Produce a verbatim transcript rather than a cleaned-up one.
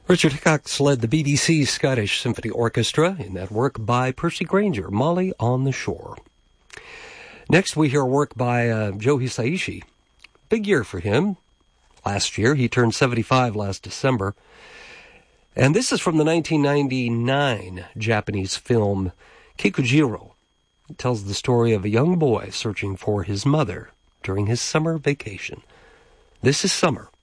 Richard Hickox led the B B C Scottish Symphony Orchestra in that work by Percy Grainger, Molly on the Shore. Next, we hear work by uh, Joe Hisaishi. Big year for him. Last year, he turned seventy-five last December. And this is from the nineteen ninety-nine Japanese film Kikujiro. It tells the story of a young boy searching for his mother during his summer vacation. This is Summer